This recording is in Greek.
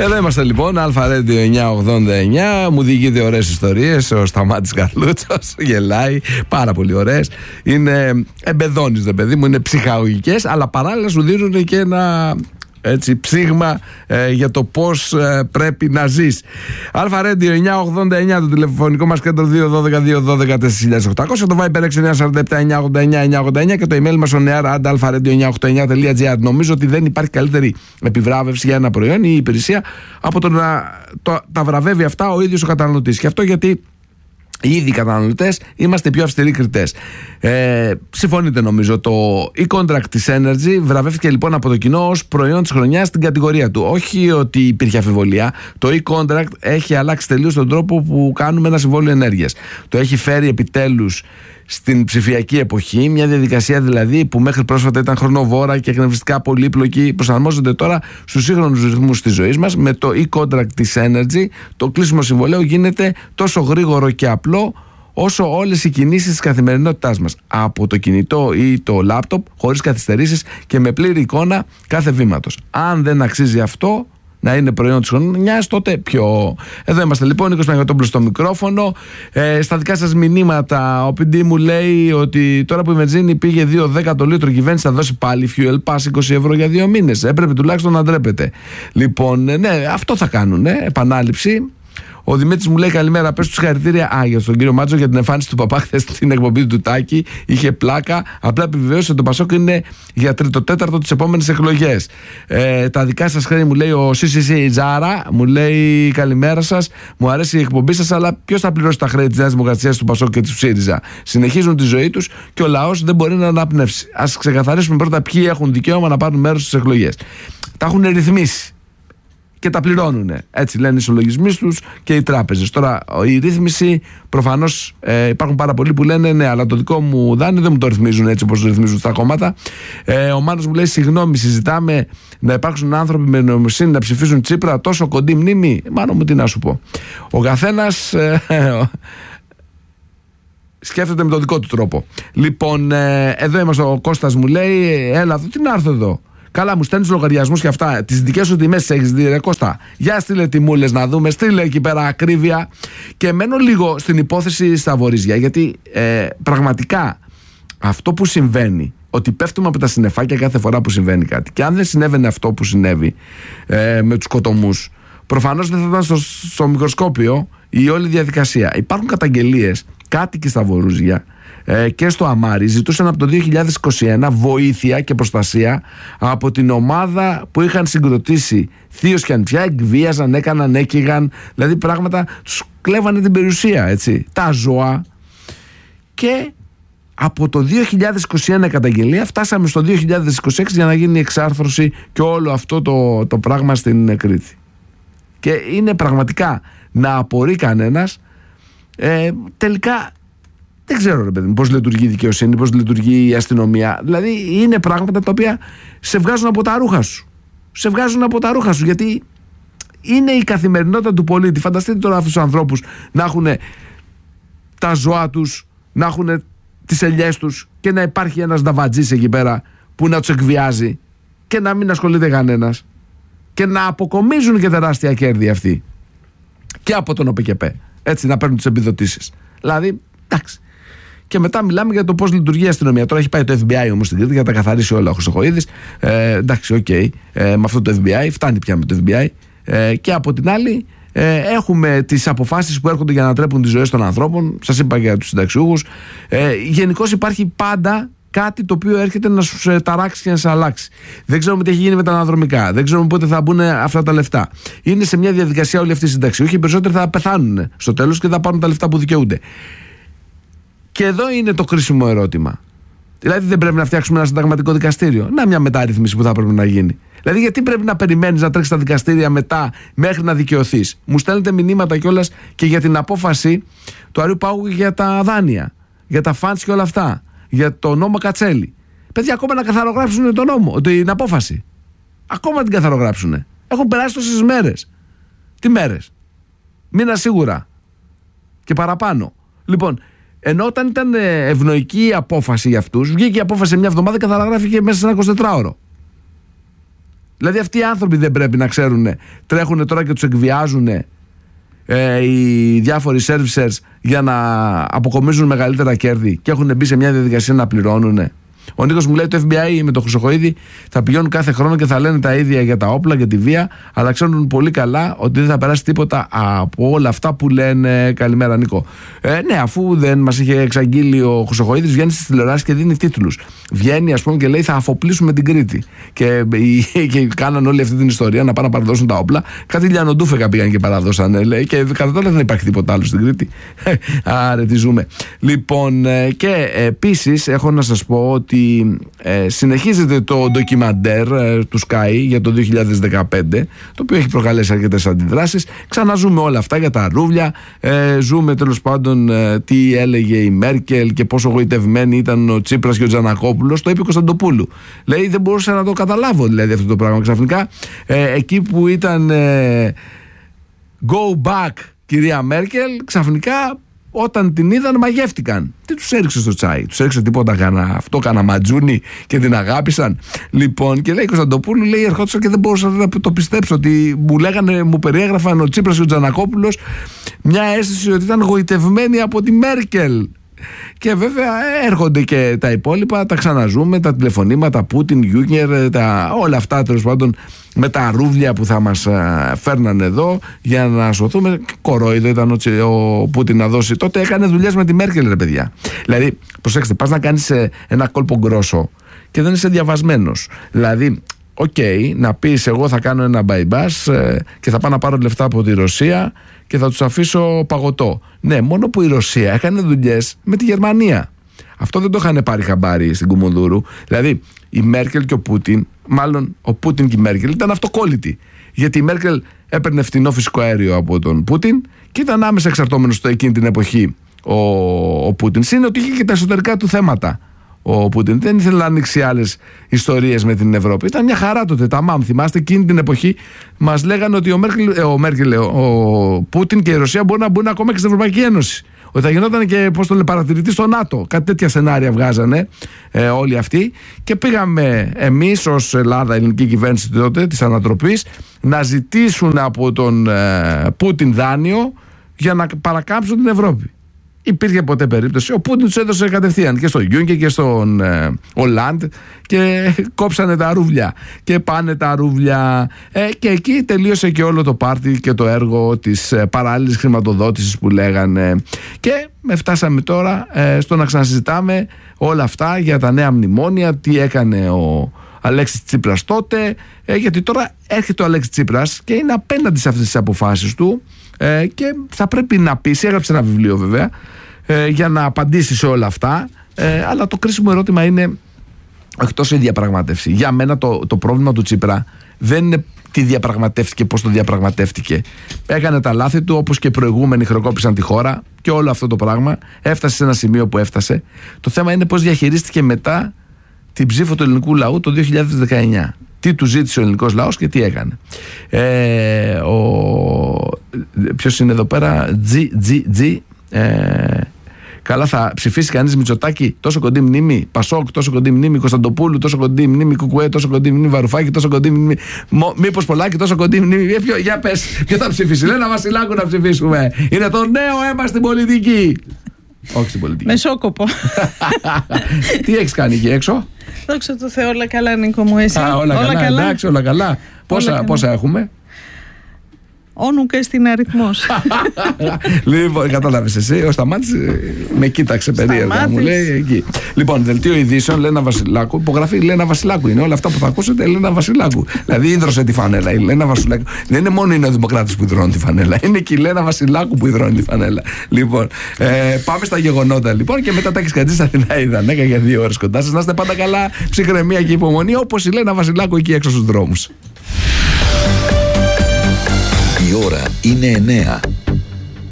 Εδώ είμαστε λοιπόν, Αλφα Radio 989. Μου διηγείται ωραίες ιστορίες. Ο Σταμάτης Καρλούτσος γελάει, πάρα πολύ ωραίες. Είναι εμπεδώνεις, δε παιδί μου, είναι ψυχαγωγικές, αλλά παράλληλα σου δίνουν και ένα έτσι ψήγμα για το πώς πρέπει να ζεις. Αλφα Radio 989, το τηλεφωνικό μας κέντρο 212-212-4800, το Viber 6947-989-989 και το email μας onear@alpha-radio989.gr. Νομίζω ότι δεν υπάρχει καλύτερη επιβράβευση για ένα προϊόν ή υπηρεσία από το να τα βραβεύει αυτά ο ίδιος ο καταναλωτής. Και αυτό γιατί οι ίδιοι καταναλωτές είμαστε πιο αυστηροί κριτές. Συμφωνείτε νομίζω. Το e-contract της Energy βραβεύτηκε λοιπόν από το κοινό ως προϊόν της χρονιάς στην κατηγορία του. Όχι ότι υπήρχε αμφιβολία. Το e-contract έχει αλλάξει τελείως τον τρόπο που κάνουμε ένα συμβόλαιο ενέργειας. Το έχει φέρει επιτέλους στην ψηφιακή εποχή, μια διαδικασία δηλαδή που μέχρι πρόσφατα ήταν χρονοβόρα και εκνευριστικά πολύπλοκη, προσαρμόζονται τώρα στους σύγχρονους ρυθμούς της ζωής μας. Με το e-contract της Energy το κλείσιμο συμβολαίου γίνεται τόσο γρήγορο και απλό όσο όλες οι κινήσεις της καθημερινότητάς μας, από το κινητό ή το λάπτοπ, χωρίς καθυστερήσεις και με πλήρη εικόνα κάθε βήματος. Αν δεν αξίζει αυτό να είναι προϊόν της χρονιάς, τότε ποιο? Εδώ είμαστε λοιπόν, Νίκος Παναγιωτόπουλος στο μικρόφωνο. Στα δικά σας μηνύματα, ο PD μου λέει ότι τώρα που η βενζίνη πήγε 2,10 το λίτρο, η κυβέρνηση θα δώσει πάλι fuel pass 20 ευρώ για 2 μήνες. Έπρεπε τουλάχιστον να ντρέπεται. Λοιπόν, ναι, αυτό θα κάνουν, επανάληψη. Ο Δημήτρης μου λέει καλημέρα, πες του συγχαρητήρια για τον κύριο Μάτσο για την εμφάνιση του παπά χθες στην εκπομπή του Τάκη. Είχε πλάκα. Απλά επιβεβαίωσε ότι το Πασόκ είναι για 3ο-4ο τις επόμενες εκλογές. Τα δικά σας χρέη, μου λέει ο CCC Τζάρα, μου λέει καλημέρα σας. Μου αρέσει η εκπομπή σας, αλλά ποιος θα πληρώσει τα χρέη της Νέας Δημοκρατίας, του Πασόκ και του ΣΥΡΙΖΑ? Συνεχίζουν τη ζωή τους και ο λαός δεν μπορεί να αναπνεύσει. Ας ξεκαθαρίσουμε πρώτα ποιοι έχουν δικαίωμα να πάρουν μέρος στις εκλογές. Τα έχουν ρυθμίσει και τα πληρώνουν. Έτσι λένε οι ισολογισμοί τους και οι τράπεζες. Τώρα η ρύθμιση, προφανώς υπάρχουν πάρα πολλοί που λένε ναι, αλλά το δικό μου δάνειο δεν μου το ρυθμίζουν έτσι όπως το ρυθμίζουν στα κόμματα. Ο Μάνος μου λέει συγγνώμη, συζητάμε να υπάρξουν άνθρωποι με νοημοσύνη να ψηφίζουν Τσίπρα, τόσο κοντή μνήμη? Μάνο μου, τι να σου πω. Ο καθένας σκέφτεται με τον δικό του τρόπο. Λοιπόν, εδώ είμαστε, ο Κώστας μου λέει έλα εδώ, τι να έρθω εδώ? Καλά, μου στέλνεις λογαριασμούς και αυτά. Τις δικές σου τιμές έχεις δει, ρε Κώστα? Για στείλε τιμούλες να δούμε, στείλε εκεί πέρα ακρίβεια. Και μένω λίγο στην υπόθεση στα Βορίζια, γιατί πραγματικά αυτό που συμβαίνει, ότι πέφτουμε από τα συννεφάκια κάθε φορά που συμβαίνει κάτι. Και αν δεν συνέβαινε αυτό που συνέβη με τους κοτομούς, προφανώς δεν θα ήταν στο μικροσκόπιο η όλη διαδικασία. Υπάρχουν καταγγελίες, κάτοικοι στα Βορίζια και στο Αμάρι ζητούσαν από το 2021 βοήθεια και προστασία από την ομάδα που είχαν συγκροτήσει θείος και ανιψιά, εκβίαζαν, έκαναν, έκυγαν, δηλαδή πράγματα, τους κλέβανε την περιουσία, έτσι, τα ζώα. Και από το 2021 καταγγελία φτάσαμε στο 2026 για να γίνει η εξάρθρωση και όλο αυτό το πράγμα στην Κρήτη. Και είναι πραγματικά να απορεί κανένας τελικά. Δεν ξέρω, ρε παιδί μου, πώς λειτουργεί η δικαιοσύνη, πώς λειτουργεί η αστυνομία. Δηλαδή είναι πράγματα τα οποία σε βγάζουν από τα ρούχα σου. Σε βγάζουν από τα ρούχα σου, γιατί είναι η καθημερινότητα του πολίτη. Φανταστείτε τώρα αυτούς τους ανθρώπους να έχουν τα ζώα τους, να έχουν τις ελιές τους και να υπάρχει ένας νταβατζής εκεί πέρα που να τους εκβιάζει και να μην ασχολείται κανένας και να αποκομίζουν και τεράστια κέρδη αυτοί και από τον ΟΠΚΠ. Έτσι, να παίρνουν τις επιδοτήσεις. Δηλαδή, εντάξει. Και μετά μιλάμε για το πώς λειτουργεί η αστυνομία. Τώρα έχει πάει το FBI όμως στην Κρήτη για να τα καθαρίσει όλα ο Χρυσοχοΐδης. Εντάξει, οκ. Με αυτό το FBI, φτάνει πια με το FBI. Και από την άλλη, έχουμε τις αποφάσεις που έρχονται για να τρέπουν τις ζωές των ανθρώπων. Σας είπα για τους συνταξιούχους. Γενικώς υπάρχει πάντα κάτι το οποίο έρχεται να σου ταράξει και να σε αλλάξει. Δεν ξέρουμε τι έχει γίνει με τα αναδρομικά. Δεν ξέρουμε πότε θα μπουν αυτά τα λεφτά. Είναι σε μια διαδικασία όλοι αυτοί οι συνταξιούχοι. Οι περισσότεροι θα πεθάνουν στο τέλος και θα πάρουν τα λεφτά που δικαιούνται. Και εδώ είναι το κρίσιμο ερώτημα. Δηλαδή, δεν πρέπει να φτιάξουμε ένα συνταγματικό δικαστήριο? Να, μια μεταρρύθμιση που θα πρέπει να γίνει. Δηλαδή, γιατί πρέπει να περιμένεις να τρέξεις στα δικαστήρια μετά μέχρι να δικαιωθείς? Μου στέλνετε μηνύματα κιόλας και για την απόφαση του Αριού Πάγου για τα δάνεια, για τα φαντς και όλα αυτά, για το νόμο Κατσέλη. Παιδιά, ακόμα να καθαρογράψουν τον νόμο, την απόφαση. Ακόμα την καθαρογράψουν. Έχουν περάσει τόσες μέρες. Τι μέρες? Μήνα σίγουρα. Και παραπάνω. Λοιπόν, ενώ όταν ήταν ευνοϊκή η απόφαση για αυτούς, βγήκε η απόφαση σε μια εβδομάδα και καταγράφηκε μέσα σε ένα 24ωρο. Δηλαδή αυτοί οι άνθρωποι δεν πρέπει να ξέρουν? Τρέχουν τώρα και τους εκβιάζουν οι διάφοροι servicers για να αποκομίζουν μεγαλύτερα κέρδη και έχουν μπει σε μια διαδικασία να πληρώνουν. Ο Νίκος μου λέει το FBI με το Χρυσοχοΐδη θα πηγαίνουν κάθε χρόνο και θα λένε τα ίδια για τα όπλα, για τη βία, αλλά ξέρουν πολύ καλά ότι δεν θα περάσει τίποτα από όλα αυτά που λένε. Καλημέρα Νίκο. Ναι, αφού δεν μας είχε εξαγγείλει ο Χρυσοχοΐδης, βγαίνει στις τηλεοράσεις και δίνει τίτλους. Βγαίνει ας πούμε και λέει θα αφοπλίσουμε την Κρήτη. Και κάναν όλη αυτή την ιστορία να πάνε να παραδώσουν τα όπλα. Κάτι λιανοντούφεκα πήγαν και παραδώσαν. Λέει, και κατά τώρα δεν υπάρχει τίποτα άλλο στην Κρήτη. Άρα τι ζούμε. Λοιπόν, και επίσης έχω να σας πω ότι συνεχίζεται το ντοκιμαντέρ του Sky για το 2015, το οποίο έχει προκαλέσει αρκετές αντιδράσεις. Ξαναζούμε όλα αυτά για τα ρούβλια, ζούμε τέλος πάντων τι έλεγε η Μέρκελ και πόσο γοητευμένοι ήταν ο Τσίπρας και ο Τζανακόπουλος. Το είπε ο Κωνσταντοπούλου. Λέει δεν μπορούσα να το καταλάβω δηλαδή αυτό το πράγμα. Ξαφνικά εκεί που ήταν go back κυρία Μέρκελ, ξαφνικά όταν την είδαν μαγεύτηκαν. Τι τους έριξε στο τσάι? Τους έριξε τίποτα? Αυτό κάνα ματζούνι και την αγάπησαν? Λοιπόν, και λέει Κωνσταντοπούλου, λέει ερχόντουσαν και δεν μπορούσα να το πιστέψω ότι μου περιέγραφαν ο Τσίπρας και ο Τζανακόπουλος μια αίσθηση ότι ήταν γοητευμένοι από τη Μέρκελ. Και βέβαια έρχονται και τα υπόλοιπα, τα ξαναζούμε, τα τηλεφωνήματα Πούτιν, Γιούγκερ, όλα αυτά τέλος πάντων με τα ρούβλια που θα μας φέρνανε εδώ για να σωθούμε. Κορόιδο ήταν ο Πούτιν να δώσει. Τότε έκανε δουλειές με τη Μέρκελ, ρε παιδιά. Δηλαδή, προσέξτε, πας να κάνεις ένα κόλπο γκρόσο και δεν είσαι διαβασμένος. Δηλαδή, να πεις εγώ θα κάνω ένα bypass και θα πάω να πάρω λεφτά από τη Ρωσία και θα τους αφήσω παγωτό. Ναι, μόνο που η Ρωσία έκανε δουλειές με τη Γερμανία. Αυτό δεν το είχαν πάρει χαμπάρι στην Κουμουνδούρου. Δηλαδή η Μέρκελ και ο Πούτιν, μάλλον ο Πούτιν και η Μέρκελ ήταν αυτοκόλλητοι. Γιατί η Μέρκελ έπαιρνε φτηνό φυσικό αέριο από τον Πούτιν και ήταν άμεσα εξαρτώμενος στο εκείνη την εποχή ο Πούτιν. Συν ότι είχε και τα εσωτερικά του θέματα. Ο Πούτιν δεν ήθελε να ανοίξει άλλες ιστορίες με την Ευρώπη. Ήταν μια χαρά τότε. Θυμάστε εκείνη την εποχή μας λέγανε ότι ο Πούτιν και η Ρωσία μπορούν να μπουν ακόμα και στην Ευρωπαϊκή Ένωση. Ότι θα γινόταν και παρατηρητή στο ΝΑΤΟ. Κάτι τέτοια σενάρια βγάζανε όλοι αυτοί. Και πήγαμε εμείς ως Ελλάδα, ελληνική κυβέρνηση τότε της ανατροπής, να ζητήσουν από τον Πούτιν δάνειο για να παρακάμψουν την Ευρώπη. Υπήρχε ποτέ περίπτωση? Ο Πούτιν τους έδωσε κατευθείαν και στον Γιούγκερ και στον Ολάντ και κόψανε τα ρούβλια και πάνε τα ρούβλια και εκεί τελείωσε και όλο το πάρτι και το έργο της παράλληλης χρηματοδότησης που λέγανε. Και φτάσαμε τώρα στο να ξανασυζητάμε όλα αυτά για τα νέα μνημόνια, τι έκανε ο Αλέξης Τσίπρας τότε, γιατί τώρα έρχεται ο Αλέξης Τσίπρας και είναι απέναντι σε αυτές τις αποφάσεις του και θα πρέπει να πείσει, έγραψε ένα βιβλίο βέβαια για να απαντήσει σε όλα αυτά, αλλά το κρίσιμο ερώτημα είναι όχι τόσο η διαπραγμάτευση. Για μένα το πρόβλημα του Τσίπρα δεν είναι τι διαπραγματεύτηκε, πώς το διαπραγματεύτηκε. Έκανε τα λάθη του, όπως και οι προηγούμενοι χρεοκόπησαν τη χώρα και όλο αυτό το πράγμα έφτασε σε ένα σημείο που έφτασε. Το θέμα είναι πώς διαχειρίστηκε μετά την ψήφο του ελληνικού λαού το 2019. Τι του ζήτησε ο ελληνικός λαός και τι έκανε. Ποιος είναι εδώ πέρα? Καλά, θα ψηφίσει κανείς Μητσοτάκη? Τόσο κοντή μνήμη. Πασόκ, τόσο κοντή μνήμη. Κωνσταντοπούλου, τόσο κοντή μνήμη. Κουκουέ, τόσο κοντή μνήμη. Βαρουφάκη, τόσο κοντή μνήμη. Μήπως Πολάκη, τόσο κοντή μνήμη. Για πες, ποιο θα ψηφίσει? Λένα Βασιλάκου να ψηφίσουμε. Είναι το νέο αίμα στην πολιτική. Όχι στην πολιτική. Μεσόκοπο. Τι έχεις κάνει εκεί έξω? Δόξα τω Θεώ, όλα καλά, Νίκο μου, εσύ? Όλα καλά, εντάξει, όλα καλά. Πόσα έχουμε? Όνου και στην αριθμός. Λοιπόν, κατάλαβες εσύ, ο Σταμάτης με κοίταξε περίεργα, μου λέει εκεί. Λοιπόν, δελτίο ειδήσεων, Λένα Βασιλάκου, υπογραφή Λένα Βασιλάκου είναι. Όλα αυτά που θα ακούσετε, Λένα Βασιλάκου. Δηλαδή ίδρωσε τη φανέλα η Λένα Βασιλάκου. Δεν είναι μόνο οι Νεοδημοκράτες που ιδρώνουν τη φανέλα, είναι και η Λένα Βασιλάκου που ιδρώνει τη φανέλα. Λοιπόν, πάμε στα γεγονότα λοιπόν και μετά Τάκης Κατζής Αθηναίδα. Ανέκα για 2 ώρες κοντά σας. Να είστε πάντα καλά, ψυχραιμία και υπομονή, όπως η Λένα Βασιλάκου εκεί έξω στους δρόμους. Η ώρα είναι 9.